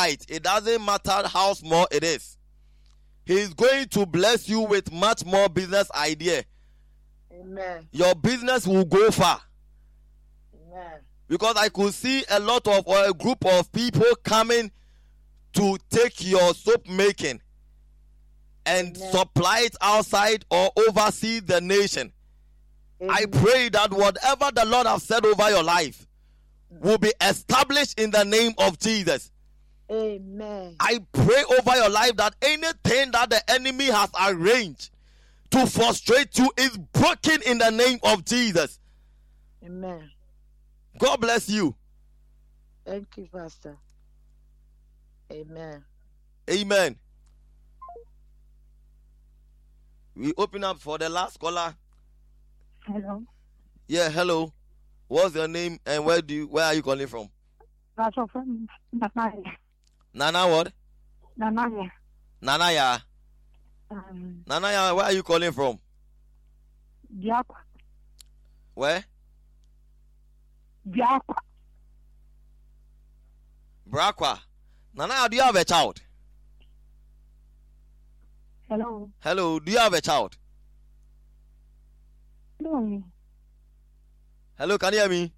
tonight, it doesn't matter how small it is. He's going to bless you with much more business idea. Amen. Your business will go far. Amen. Because I could see a lot of, or a group of people coming to take your soap making and supply it outside or oversee the nation. Amen. I pray that whatever the Lord has said over your life will be established in the name of Jesus. Amen. I pray over your life that anything that the enemy has arranged to frustrate you is broken in the name of Jesus. Amen. God bless you. Thank you, Pastor. Amen. Amen. We open up for the last caller. Hello. Yeah, hello. What's your name and where are you calling from? That's from Nanaya. Nana what? Nanaya. Nanaya. Nanaya, where are you calling from? Biakwa. Where? Biakwa. Brakwa. Nanaya, do you have a child? Hello. Hello, do you have a child? No. Hello, can you hear me?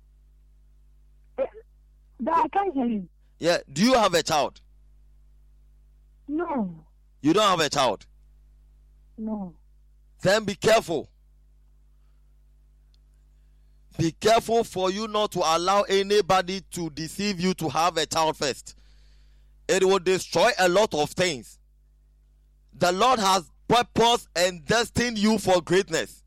I can't hear you. Yeah, do you have a child? No. You don't have a child? No. Then be careful. Be careful for you not to allow anybody to deceive you to have a child first. It will destroy a lot of things. The Lord has purpose and destined you for greatness.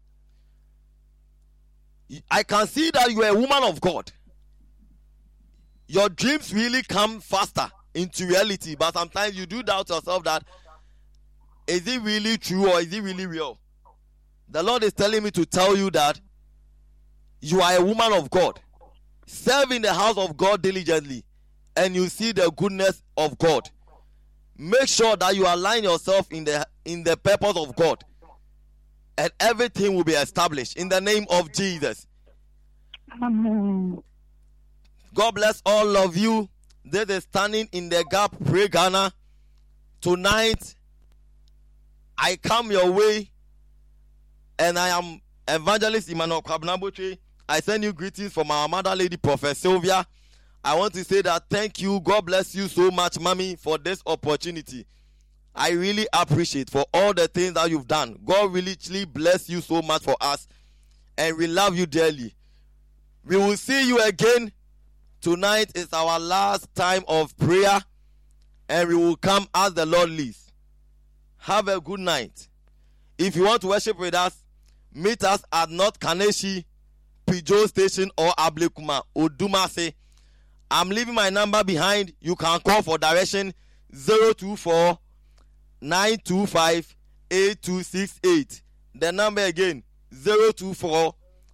I can see that you are a woman of God. Your dreams really come faster into reality, but sometimes you do doubt yourself that is it really true or is it really real? The Lord is telling me to tell you that you are a woman of God. Serve in the house of God diligently and you see the goodness of God. Make sure that you align yourself in the purpose of God and everything will be established in the name of Jesus. Amen. God bless all of you. This is Standing in the Gap, Pray Ghana. Tonight, I come your way and I am Evangelist Emmanuel Kwabnaboche. I send you greetings from our mother lady, Prophet Sylvia. I want to say that thank you. God bless you so much, Mommy, for this opportunity. I really appreciate for all the things that you've done. God really bless you so much for us. And we love you dearly. We will see you again. Tonight is our last time of prayer. And we will come as the Lord leads. Have a good night. If you want to worship with us, meet us at North Kaneshi, Pijo Station or Ablekuma, Odumase. I'm leaving my number behind. You can call for direction 024 925 8268. The number again 024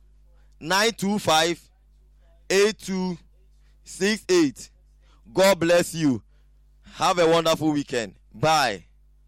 925 8268. God bless you. Have a wonderful weekend. Bye.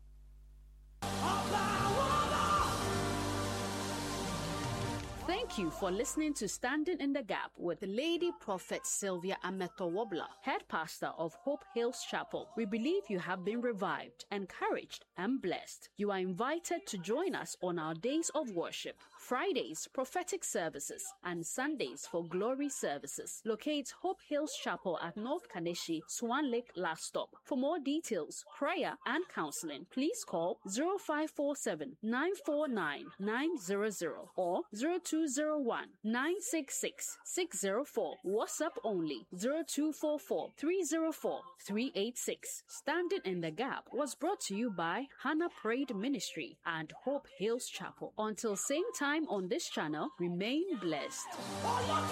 Thank you for listening to Standing in the Gap with Lady Prophet Sylvia Ameto Wobler, head pastor of Hope Hills Chapel. We believe you have been revived, encouraged, and blessed. You are invited to join us on our days of worship. Fridays, prophetic services, and Sundays for glory services. Locate Hope Hills Chapel at North Kaneshi, Swan Lake Last Stop. For more details, prayer, and counseling, please call 0547 949 900 or 0201 966 604. WhatsApp only 0244 304 386. Standing in the Gap was brought to you by Hannah Prayed Ministry and Hope Hills Chapel. Until same time on this channel, remain blessed.